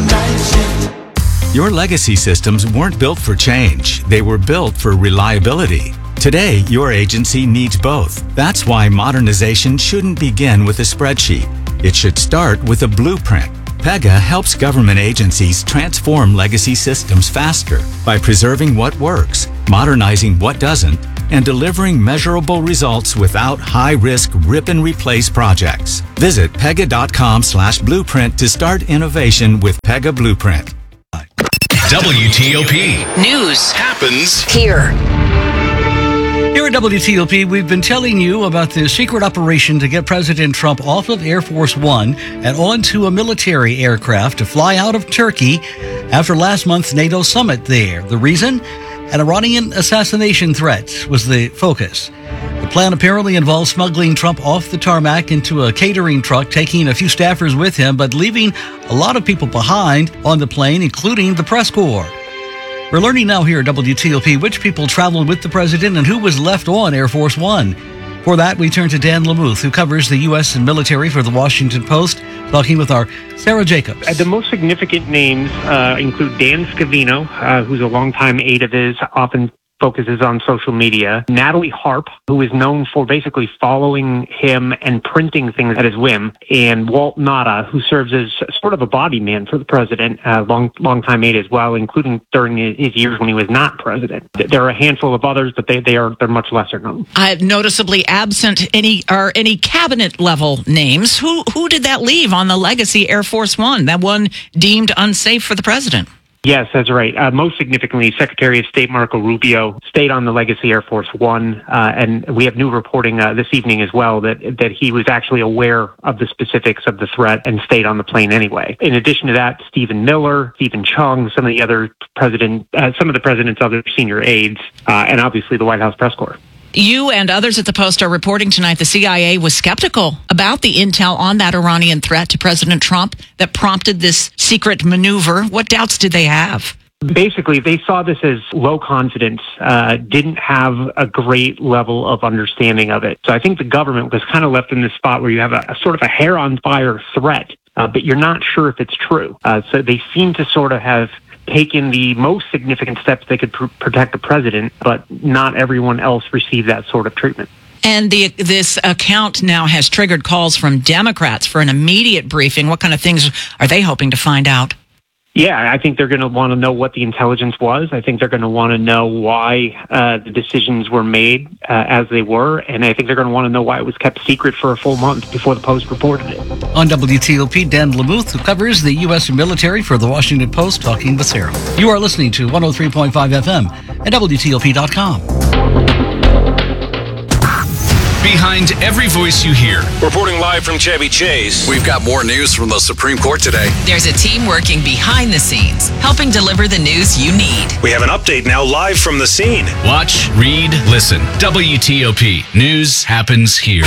Your legacy systems weren't built for change. They were built for reliability. Today, your agency needs both. That's why modernization shouldn't begin with a spreadsheet. It should start with a blueprint. Pega helps government agencies transform legacy systems faster by preserving what works, modernizing what doesn't, and delivering measurable results without high-risk rip-and-replace projects. Visit pega.com slash blueprint to start innovation with Pega Blueprint. W T O P. News happens here. Here at W T O P, we've been telling you about the secret operation to get President Trump off of Air Force One and onto a military aircraft to fly out of Turkey after last month's NATO summit there. The reason? An Iranian assassination threat was the focus. The plan apparently involves smuggling Trump off the tarmac into a catering truck, taking a few staffers with him, but leaving a lot of people behind on the plane, including the press corps. We're learning now here at W T O P which people traveled with the president and who was left on Air Force One. For that, we turn to Dan Lamuth, who covers the U S military for the Washington Post, talking with our Sarah Jacobs. Uh, the most significant names uh, include Dan Scavino, uh, who's a longtime aide of his, often focuses on social media. Natalie Harp, who is known for basically following him and printing things at his whim. And Walt Nauta, who serves as sort of a body man for the president, a long, long-time aide as well, including during his years when he was not president. There are a handful of others, but they, they are they're much lesser known. Uh, noticeably absent any or any cabinet level names. Who who did that leave on the legacy Air Force One? That one deemed unsafe for the president. Yes, that's right. Uh, most significantly, Secretary of State Marco Rubio stayed on the legacy Air Force One, uh, and we have new reporting uh, this evening as well that that he was actually aware of the specifics of the threat and stayed on the plane anyway. In addition to that, Stephen Miller, Stephen Chung, some of the other president, uh, some of the president's other senior aides, uh, and obviously the White House press corps. You and others at the Post are reporting tonight the C I A was skeptical about the intel on that Iranian threat to President Trump that prompted this secret maneuver. What doubts did they have? Basically, they saw this as low confidence, uh, didn't have a great level of understanding of it. So I think the government was kind of left in this spot where you have a, a sort of a hair on fire threat, uh, but you're not sure if it's true. Uh, so they seem to sort of have taken the most significant steps they could pr- protect the president, but not everyone else received that sort of treatment. And the, this account now has triggered calls from Democrats for an immediate briefing. What kind of things are they hoping to find out? Yeah, I think they're going to want to know what the intelligence was. I think they're going to want to know why uh, the decisions were made uh, as they were. And I think they're going to want to know why it was kept secret for a full month before the Post reported it. On W T O P, Dan Lamuth, who covers the U S military for the Washington Post, talking with Sarah. You are listening to one oh three point five F M at W T O P dot com. Behind every voice you hear. Reporting live from Chevy Chase. We've got more news from the Supreme Court today. There's a team working behind the scenes, helping deliver the news you need. We have an update now live from the scene. Watch, read, listen. W T O P. News happens here.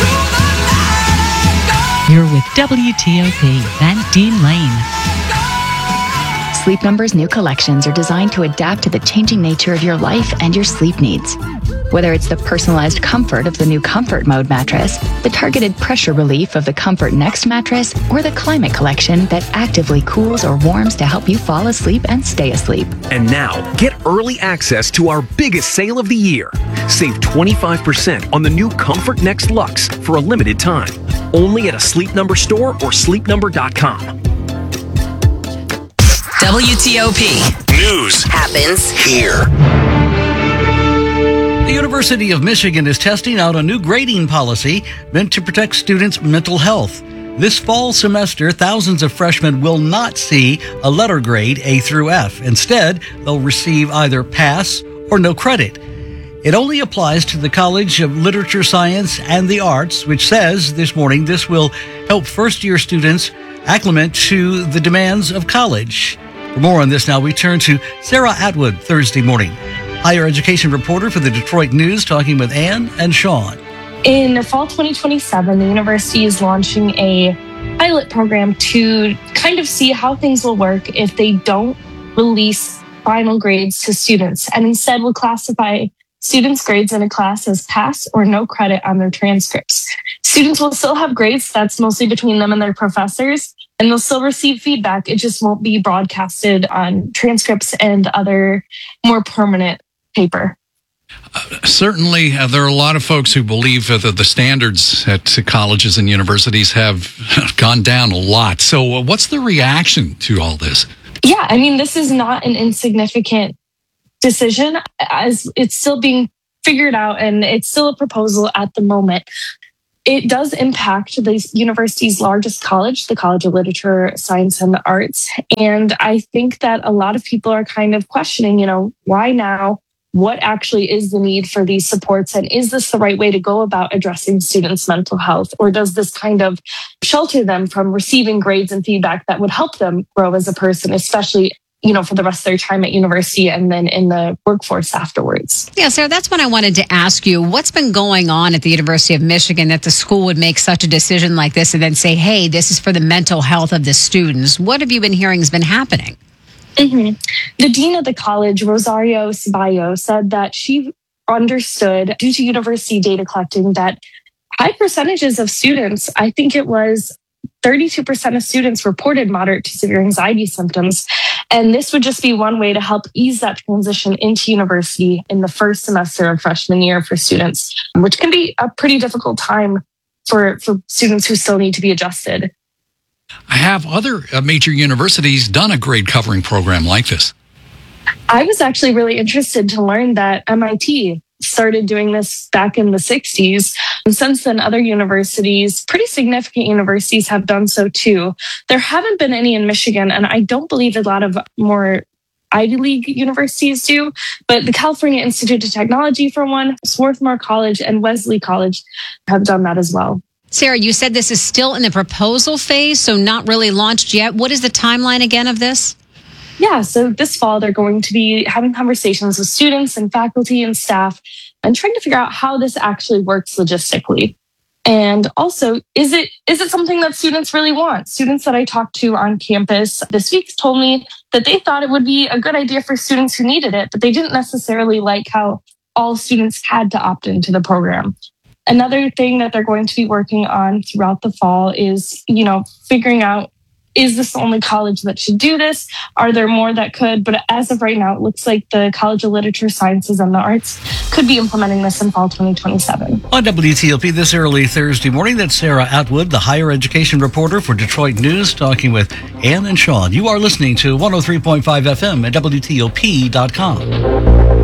You're with W T O P, Van Dean Lane. Sleep Number's new collections are designed to adapt to the changing nature of your life and your sleep needs. Whether it's the personalized comfort of the new Comfort Mode mattress, the targeted pressure relief of the Comfort Next mattress, or the Climate Collection that actively cools or warms to help you fall asleep and stay asleep. And now, get early access to our biggest sale of the year. Save twenty-five percent on the new Comfort Next Luxe for a limited time. Only at a Sleep Number store or sleep number dot com. W T O P. News happens here. The University of Michigan is testing out a new grading policy meant to protect students' mental health. This fall semester, thousands of freshmen will not see a letter grade A through F. Instead, they'll receive either pass or no credit. It only applies to the College of Literature, Science, and the Arts, which says this morning this will help first-year students acclimate to the demands of college. For more on this now, we turn to Sarah Atwood Thursday morning, higher education reporter for the Detroit News, talking with Ann and Sean. In fall twenty twenty-seven, the university is launching a pilot program to kind of see how things will work if they don't release final grades to students and instead will classify students' grades in a class as pass or no credit on their transcripts. Students will still have grades. That's mostly between them and their professors, and they'll still receive feedback. It just won't be broadcasted on transcripts and other more permanent paper. Uh, certainly, uh, there are a lot of folks who believe uh, that the standards at colleges and universities have gone down a lot. So uh, what's the reaction to all this? Yeah, I mean, this is not an insignificant decision, as it's still being figured out and it's still a proposal at the moment. It does impact the university's largest college, the College of Literature, Science, and the Arts. And I think that a lot of people are kind of questioning, you know, why now? What actually is the need for these supports? And is this the right way to go about addressing students' mental health? Or does this kind of shelter them from receiving grades and feedback that would help them grow as a person, especially, you know, for the rest of their time at university and then in the workforce afterwards? Yeah, Sarah, that's what I wanted to ask you. What's been going on at the University of Michigan that the school would make such a decision like this and then say, hey, this is for the mental health of the students? What have you been hearing has been happening? Mm-hmm. The dean of the college, Rosario Ceballo, said that she understood, due to university data collecting, that high percentages of students, I think it was thirty-two percent of students reported moderate to severe anxiety symptoms. And this would just be one way to help ease that transition into university in the first semester of freshman year for students, which can be a pretty difficult time for, for students who still need to be adjusted. Have other uh, major universities done a grade covering program like this? I was actually really interested to learn that M I T started doing this back in the sixties. And since then, other universities, pretty significant universities, have done so too. There haven't been any in Michigan, and I don't believe a lot of more Ivy League universities do, but the California Institute of Technology, for one, Swarthmore College, and Wesley College have done that as well. Sarah, you said this is still in the proposal phase, so not really launched yet. What is the timeline again of this? Yeah, so this fall, they're going to be having conversations with students and faculty and staff and trying to figure out how this actually works logistically. And also, is it is it something that students really want? Students that I talked to on campus this week told me that they thought it would be a good idea for students who needed it, but they didn't necessarily like how all students had to opt into the program. Another thing that they're going to be working on throughout the fall is, you know, figuring out, is this the only college that should do this? Are there more that could? But as of right now, it looks like the College of Literature, Sciences, and the Arts could be implementing this in fall twenty twenty-seven. On W T O P this early Thursday morning, that's Sarah Atwood, the higher education reporter for Detroit News, talking with Ann and Sean. You are listening to one oh three point five F M at W T O P dot com.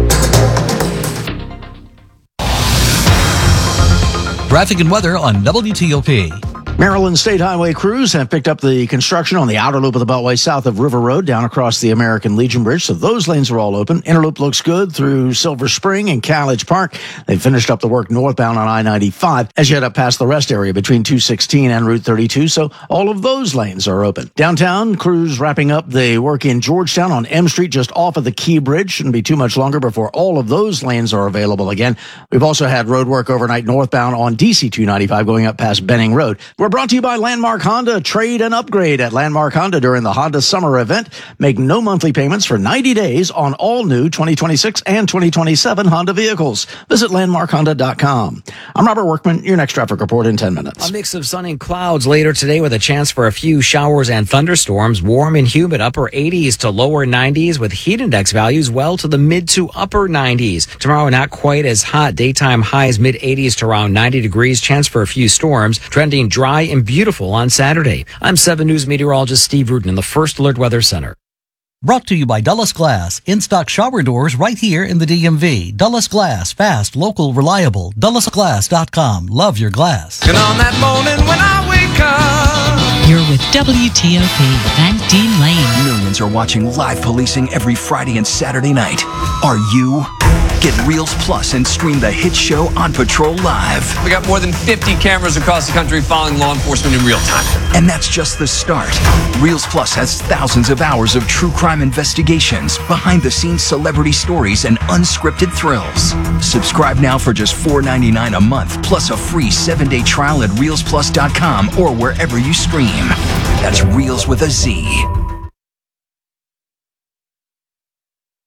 Traffic and weather on W T O P. Maryland State Highway crews have picked up the construction on the outer loop of the Beltway south of River Road down across the American Legion Bridge, so those lanes are all open. Inner loop looks good through Silver Spring and College Park. They finished up the work northbound on I ninety-five as you head up past the rest area between two sixteen and Route thirty-two, so all of those lanes are open. Downtown, crews wrapping up the work in Georgetown on M Street just off of the Key Bridge. Shouldn't be too much longer before all of those lanes are available again. We've also had road work overnight northbound on D C two ninety-five going up past Benning Road. We're brought to you by Landmark Honda. Trade and upgrade at Landmark Honda during the Honda Summer Event. Make no monthly payments for ninety days on all new twenty twenty-six and twenty twenty-seven Honda vehicles. Visit landmark honda dot com. I'm Robert Workman, your next traffic report in ten minutes. A mix of sun and clouds later today with a chance for a few showers and thunderstorms. Warm and humid upper eighties to lower nineties with heat index values well to the mid to upper nineties. Tomorrow not quite as hot. Daytime highs mid eighties to around ninety degrees. Chance for a few storms. Trending dry and beautiful on Saturday. I'm seven News meteorologist Steve Rudin in the First Alert Weather Center. Brought to you by Dulles Glass. In-stock shower doors right here in the D M V. Dulles Glass. Fast, local, reliable. Dulles Glass dot com. Love your glass. And on that morning when I wake up, you're with W T O P, Van Dean Lane. Millions are watching live policing every Friday and Saturday night. Are you? Get Reels Plus and stream the hit show On Patrol Live. We got more than fifty cameras across the country following law enforcement in real time. And that's just the start. Reels Plus has thousands of hours of true crime investigations, behind-the-scenes celebrity stories, and unscripted thrills. Subscribe now for just four ninety-nine a month, plus a free seven-day trial at reels plus dot com or wherever you stream. That's Reels with a Z.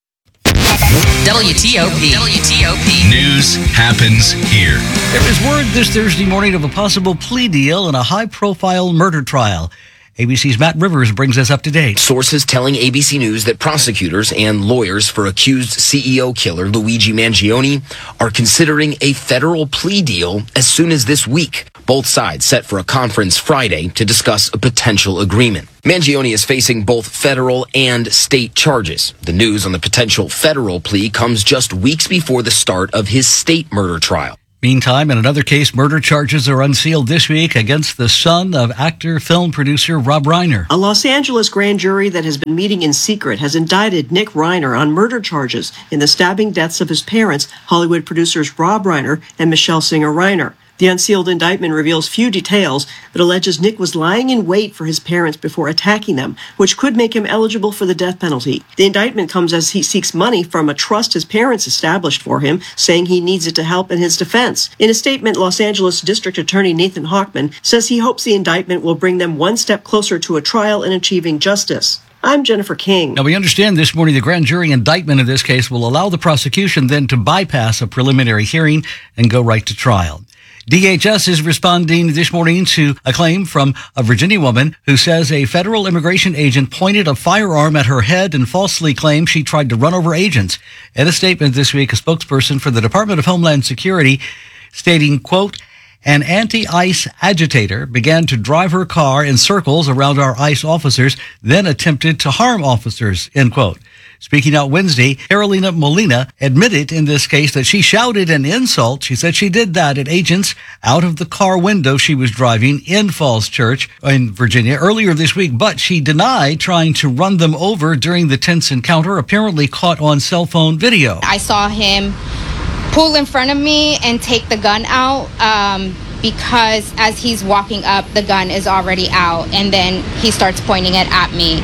W T O P. W T O P. News happens here. There is word this Thursday morning of a possible plea deal in a high-profile murder trial. A B C's Matt Rivers brings us up to date. Sources telling A B C News that prosecutors and lawyers for accused C E O killer Luigi Mangione are considering a federal plea deal as soon as this week. Both sides set for a conference Friday to discuss a potential agreement. Mangione is facing both federal and state charges. The news on the potential federal plea comes just weeks before the start of his state murder trial. Meantime, in another case, murder charges are unsealed this week against the son of actor, film producer Rob Reiner. A Los Angeles grand jury that has been meeting in secret has indicted Nick Reiner on murder charges in the stabbing deaths of his parents, Hollywood producers Rob Reiner and Michelle Singer Reiner. The unsealed indictment reveals few details, but alleges Nick was lying in wait for his parents before attacking them, which could make him eligible for the death penalty. The indictment comes as he seeks money from a trust his parents established for him, saying he needs it to help in his defense. In a statement, Los Angeles District Attorney Nathan Hochman says he hopes the indictment will bring them one step closer to a trial and achieving justice. I'm Jennifer King. Now, we understand this morning the grand jury indictment in this case will allow the prosecution then to bypass a preliminary hearing and go right to trial. D H S is responding this morning to a claim from a Virginia woman who says a federal immigration agent pointed a firearm at her head and falsely claimed she tried to run over agents. In a statement this week, a spokesperson for the Department of Homeland Security stating, quote, an anti-ICE agitator began to drive her car in circles around our ICE officers, then attempted to harm officers, end quote. Speaking out Wednesday, Carolina Molina admitted in this case that she shouted an insult. She said she did that at agents out of the car window she was driving in Falls Church in Virginia earlier this week, but she denied trying to run them over during the tense encounter, apparently caught on cell phone video. I saw him pull in front of me and take the gun out um, because as he's walking up, the gun is already out, and then he starts pointing it at me.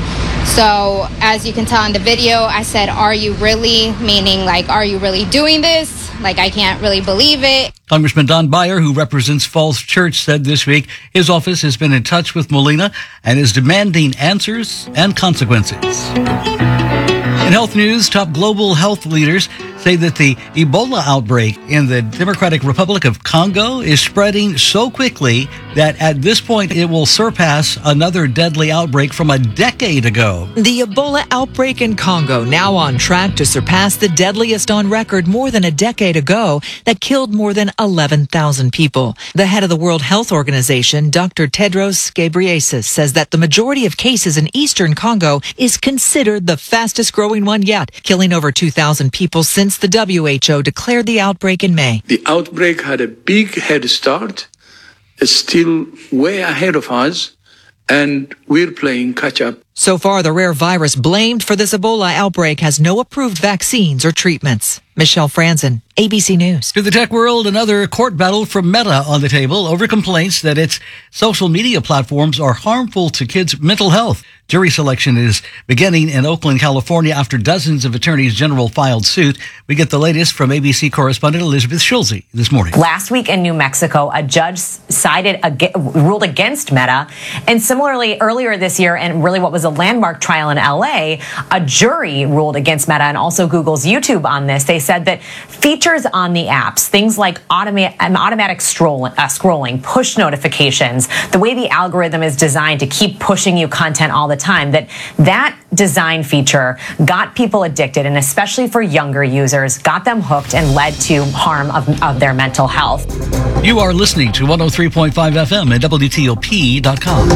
So as you can tell in the video, I said, are you really? Meaning like, are you really doing this? Like, I can't really believe it. Congressman Don Beyer, who represents Falls Church, said this week his office has been in touch with Molina and is demanding answers and consequences. In health news, top global health leaders say that the Ebola outbreak in the Democratic Republic of Congo is spreading so quickly that at this point it will surpass another deadly outbreak from a decade ago. The Ebola outbreak in Congo now on track to surpass the deadliest on record more than a decade ago that killed more than eleven thousand people. The head of the World Health Organization, Doctor Tedros Ghebreyesus, says that the majority of cases in eastern Congo is considered the fastest growing one yet, killing over two thousand people since the W H O declared the outbreak in May. The outbreak had a big head start. It's still way ahead of us, and we're playing catch up. So far, the rare virus blamed for this Ebola outbreak has no approved vaccines or treatments. Michelle Franzen, A B C News. To the tech world, another court battle from Meta on the table over complaints that its social media platforms are harmful to kids' mental health. Jury selection is beginning in Oakland, California, after dozens of attorneys general filed suit. We get the latest from A B C correspondent Elizabeth Schulze this morning. Last week in New Mexico, a judge sided ruled against Meta. And similarly, earlier this year, and really what was a landmark trial in L A, a jury ruled against Meta and also Google's YouTube on this. They said that features on the apps, things like automa- automatic stroll- uh, scrolling, push notifications, the way the algorithm is designed to keep pushing you content all the time, that that design feature got people addicted, and especially for younger users, got them hooked and led to harm of, of their mental health. You are listening to one oh three point five F M at W T O P dot com.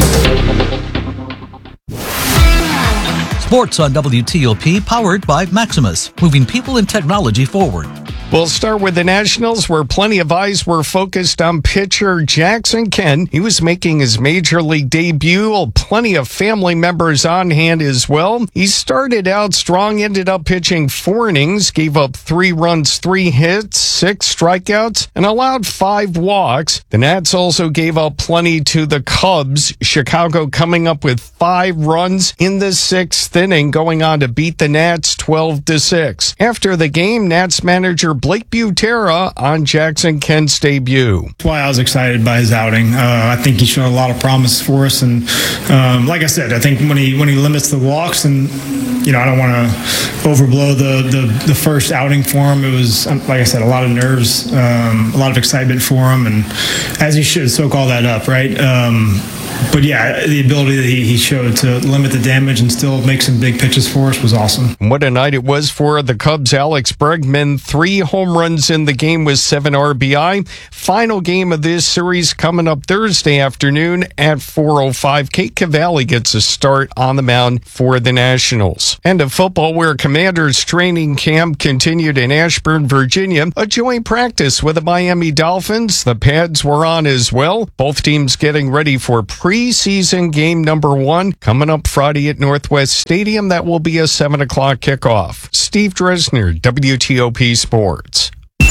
Sports on W T O P, powered by Maximus, moving people and technology forward. We'll start with the Nationals, where plenty of eyes were focused on pitcher Jackson Kent. He was making his major league debut. Plenty of family members on hand as well. He started out strong, ended up pitching four innings, gave up three runs, three hits, six strikeouts, and allowed five walks. The Nats also gave up plenty to the Cubs. Chicago coming up with five runs in the sixth inning, going on to beat the Nats twelve to six. After the game, Nats manager Blake Butera on Jackson Kent's debut. That's why I was excited by his outing. Uh, I think he showed a lot of promise for us. And um, like I said, I think when he when he limits the walks, and, you know, I don't want to overblow the, the, the first outing for him. It was, like I said, a lot of nerves, um, a lot of excitement for him. And as he should, soak all that up, right? Um, But yeah, the ability that he, he showed to limit the damage and still make some big pitches for us was awesome. What a night it was for the Cubs. Alex Bregman, three home runs in the game with seven R B I. Final game of this series coming up Thursday afternoon at four oh five. Kate Cavalli gets a start on the mound for the Nationals. And a football where Commanders training camp continued in Ashburn, Virginia. A joint practice with the Miami Dolphins. The pads were on as well. Both teams getting ready for preseason game number one coming up Friday at Northwest Stadium. That will be a seven o'clock kickoff. Steve Dresner, W T O P Sports.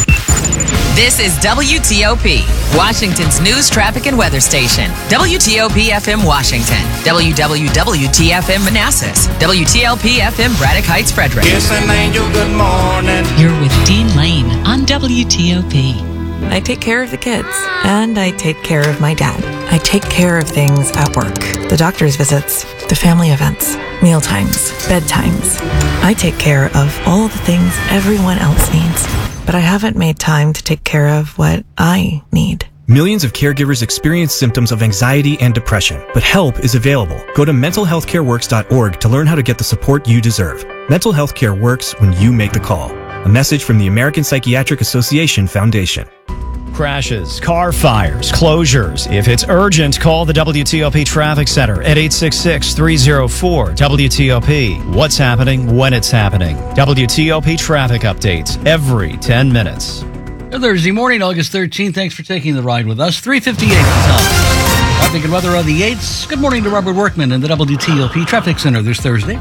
This is W T O P, Washington's news, traffic, and weather station. W T O P F M Washington, W W W T F M Manassas, W T L P F M Braddock Heights, Frederick. Kiss an angel, good morning. You're with Dean Lane on W T O P. I take care of the kids, and I take care of my dad. I take care of things at work, the doctor's visits, the family events, meal times, bedtimes. I take care of all the things everyone else needs, but I haven't made time to take care of what I need. Millions of caregivers experience symptoms of anxiety and depression, but help is available. Go to mental health care works dot org to learn how to get the support you deserve. Mental health care works when you make the call. A message from the American Psychiatric Association Foundation. Crashes, car fires, closures. If it's urgent, call the W T O P Traffic Center at eight six six, three oh four, W T O P. What's happening when it's happening. W T O P traffic updates every ten minutes. Thursday morning, August thirteenth. Thanks for taking the ride with us. three fifty-eight the time. Traffic and weather on the eights. Good morning to Robert Workman in the W T O P Traffic Center this Thursday.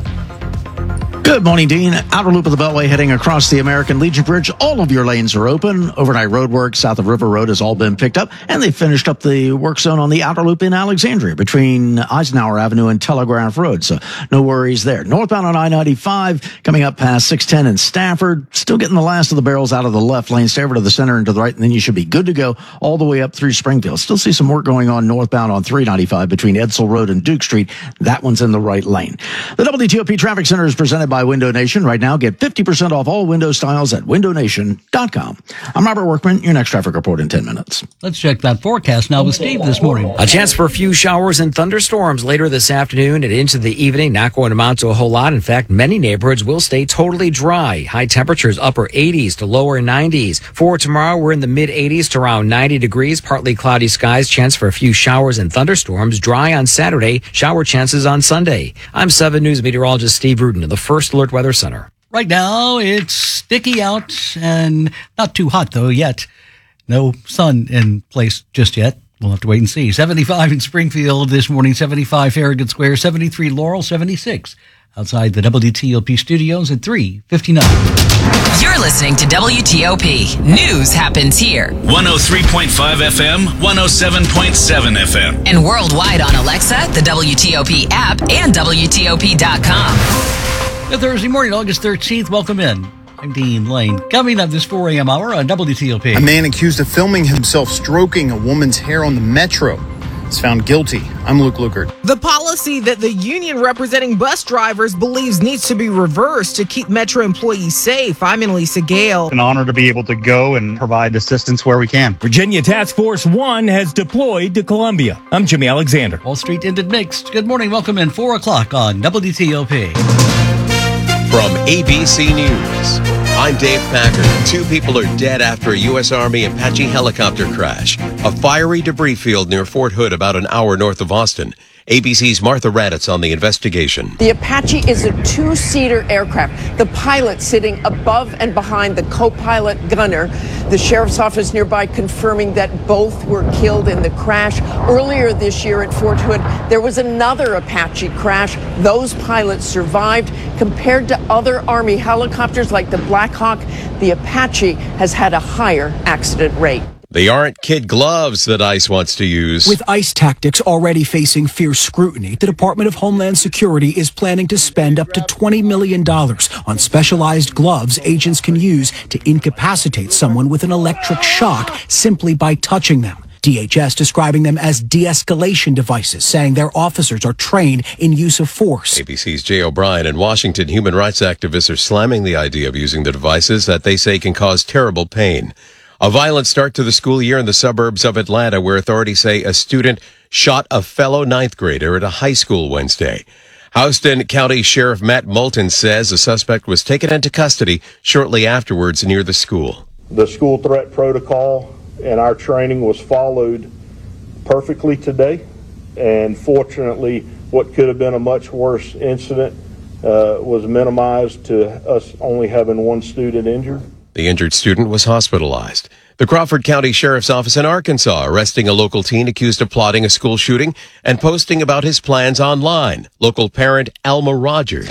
Good morning, Dean. Outer loop of the Beltway heading across the American Legion Bridge. All of your lanes are open. Overnight road work south of River Road has all been picked up, and they finished up the work zone on the outer loop in Alexandria between Eisenhower Avenue and Telegraph Road, so no worries there. Northbound on I ninety-five, coming up past six ten in Stafford, still getting the last of the barrels out of the left lane. Stay over to the center and to the right, and then you should be good to go all the way up through Springfield. Still see some work going on northbound on three ninety-five between Edsel Road and Duke Street. That one's in the right lane. The W T O P Traffic Center is presented by Window Nation. Right now, get fifty percent off all window styles at window nation dot com. I'm Robert Workman, your next traffic report in ten minutes. Let's check that forecast now with Steve this morning. A chance for a few showers and thunderstorms later this afternoon and into the evening. Not going to amount to a whole lot. In fact, many neighborhoods will stay totally dry. High temperatures upper eighties to lower nineties. For tomorrow, we're in the mid eighties to around ninety degrees. Partly cloudy skies. Chance for a few showers and thunderstorms. Dry on Saturday. Shower chances on Sunday. I'm seven News meteorologist Steve Rudin of the First Alert Weather Center. Right now, it's sticky out and not too hot, though, yet. No sun in place just yet. We'll have to wait and see. seventy-five in Springfield this morning, seventy-five Farragut Square, seventy-three Laurel, seventy-six outside the W T O P studios at three fifty-nine. You're listening to W T O P. News happens here. one oh three point five F M, one oh seven point seven F M. And worldwide on Alexa, the W T O P app, and W T O P dot com. Good Thursday morning, August thirteenth. Welcome in. I'm Dean Lane. Coming up this four a.m. hour on W T O P. A man accused of filming himself stroking a woman's hair on the Metro is found guilty. I'm Luke Lukert. The policy that the union representing bus drivers believes needs to be reversed to keep Metro employees safe. I'm Annalisa Gale. An honor to be able to go and provide assistance where we can. Virginia Task Force One has deployed to Columbia. I'm Jimmy Alexander. Wall Street ended mixed. Good morning. Welcome in four o'clock on W T O P. From A B C News, I'm Dave Packer. Two people are dead after a U S Army Apache helicopter crash. A fiery debris field near Fort Hood, about an hour north of Austin. A B C's Martha Raddatz on the investigation. The Apache is a two-seater aircraft. The pilot sitting above and behind the co-pilot gunner. The sheriff's office nearby confirming that both were killed in the crash. Earlier this year at Fort Hood, there was another Apache crash. Those pilots survived. Compared to other Army helicopters like the Black Hawk, the Apache has had a higher accident rate. They aren't kid gloves that ICE wants to use. With ICE tactics already facing fierce scrutiny, the Department of Homeland Security is planning to spend up to twenty million dollars on specialized gloves agents can use to incapacitate someone with an electric shock simply by touching them. D H S describing them as de-escalation devices, saying their officers are trained in use of force. A B C's Jay O'Brien and Washington human rights activists are slamming the idea of using the devices that they say can cause terrible pain. A violent start to the school year in the suburbs of Atlanta, where authorities say a student shot a fellow ninth grader at a high school Wednesday. Houston County Sheriff Matt Moulton says the suspect was taken into custody shortly afterwards near the school. The school threat protocol and our training was followed perfectly today, and fortunately what could have been a much worse incident uh, was minimized to us only having one student injured. The injured student was hospitalized. The Crawford County Sheriff's Office in Arkansas arresting a local teen accused of plotting a school shooting and posting about his plans online. Local parent Alma Rogers